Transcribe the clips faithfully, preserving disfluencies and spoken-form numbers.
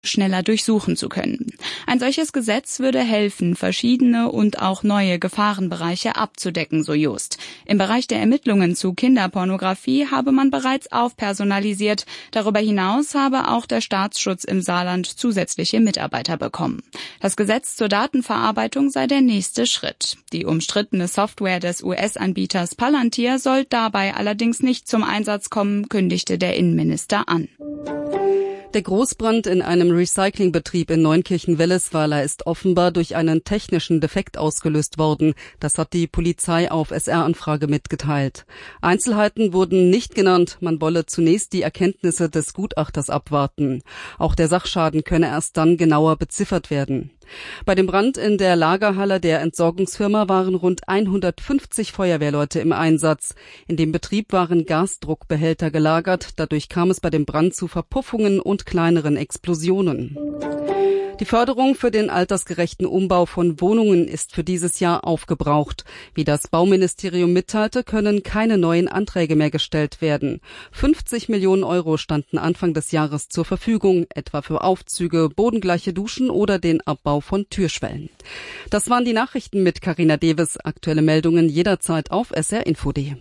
schneller durchsuchen zu können. Ein solches Gesetz würde helfen, verschiedene und auch neue Gefahrenbereiche abzudecken, so Just. Im Bereich der Ermittlungen zu Kinderpornografie habe man bereits aufpersonalisiert. Darüber hinaus habe auch der Staatsschutz im Saarland zusätzliche Mitarbeiter bekommen. Das Gesetz zur Datenverarbeitung sei der nächste Schritt. Die umstrittene Software des U S-Anbieters Palantir soll dabei allerdings nicht zum Einsatz kommen, kündigte der Innenminister an. Der Großbrand in einem Recyclingbetrieb in Neunkirchen-Wellesweiler ist offenbar durch einen technischen Defekt ausgelöst worden. Das hat die Polizei auf S R-Anfrage mitgeteilt. Einzelheiten wurden nicht genannt. Man wolle zunächst die Erkenntnisse des Gutachters abwarten. Auch der Sachschaden könne erst dann genauer beziffert werden. Bei dem Brand in der Lagerhalle der Entsorgungsfirma waren rund hundertfünfzig Feuerwehrleute im Einsatz. In dem Betrieb waren Gasdruckbehälter gelagert. Dadurch kam es bei dem Brand zu Verpuffungen und kleineren Explosionen. Die Förderung für den altersgerechten Umbau von Wohnungen ist für dieses Jahr aufgebraucht. Wie das Bauministerium mitteilte, können keine neuen Anträge mehr gestellt werden. fünfzig Millionen Euro standen Anfang des Jahres zur Verfügung, etwa für Aufzüge, bodengleiche Duschen oder den Abbau von Türschwellen. Das waren die Nachrichten mit Carina Deves. Aktuelle Meldungen jederzeit auf s r info punkt d e.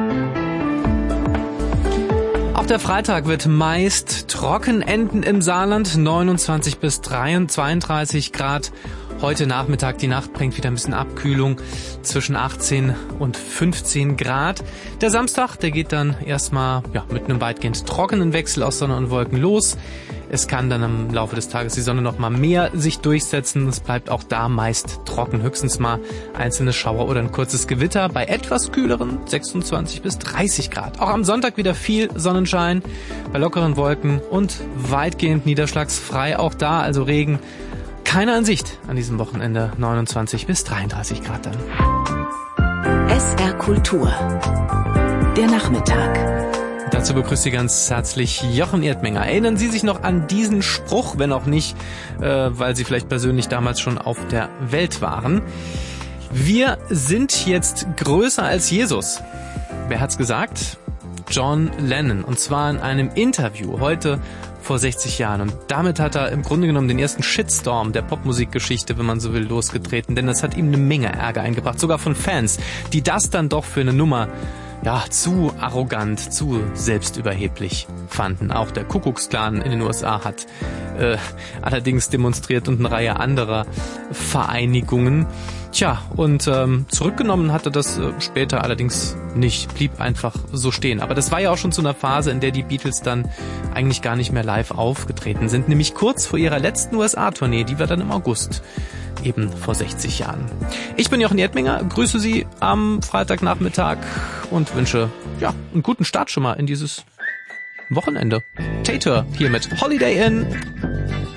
Auch der Freitag wird meist trocken enden im Saarland, neunundzwanzig bis zweiunddreißig Grad. Heute Nachmittag, die Nacht bringt wieder ein bisschen Abkühlung zwischen achtzehn und fünfzehn Grad. Der Samstag, der geht dann erstmal ja, mit einem weitgehend trockenen Wechsel aus Sonne und Wolken los. Es kann dann im Laufe des Tages die Sonne noch mal mehr sich durchsetzen. Es bleibt auch da meist trocken, höchstens mal einzelne Schauer oder ein kurzes Gewitter bei etwas kühleren sechsundzwanzig bis dreißig Grad. Auch am Sonntag wieder viel Sonnenschein bei lockeren Wolken und weitgehend niederschlagsfrei. Auch da also Regen. Keine Ansicht an diesem Wochenende, neunundzwanzig bis dreiunddreißig Grad dann. S R Kultur, der Nachmittag. Dazu begrüßt Sie ganz herzlich Jochen Erdmenger. Erinnern Sie sich noch an diesen Spruch, wenn auch nicht, äh, weil Sie vielleicht persönlich damals schon auf der Welt waren. Wir sind jetzt größer als Jesus. Wer hat's gesagt? John Lennon. Und zwar in einem Interview heute vor sechzig Jahren. Und damit hat er im Grunde genommen den ersten Shitstorm der Popmusikgeschichte, wenn man so will, losgetreten. Denn das hat ihm eine Menge Ärger eingebracht, sogar von Fans, die das dann doch für eine Nummer ja, zu arrogant, zu selbstüberheblich fanden. Auch der Kuckucksklan in den U S A hat äh, allerdings demonstriert und eine Reihe anderer Vereinigungen. Tja, und ähm, zurückgenommen hatte das äh, später allerdings nicht, blieb einfach so stehen. Aber das war ja auch schon zu einer Phase, in der die Beatles dann eigentlich gar nicht mehr live aufgetreten sind, nämlich kurz vor ihrer letzten U S A-Tournee, die war dann im August, eben vor sechzig Jahren. Ich bin Jochen Erdmenger, grüße Sie am Freitagnachmittag und wünsche ja einen guten Start schon mal in dieses Wochenende. Tater hier mit Holiday Inn.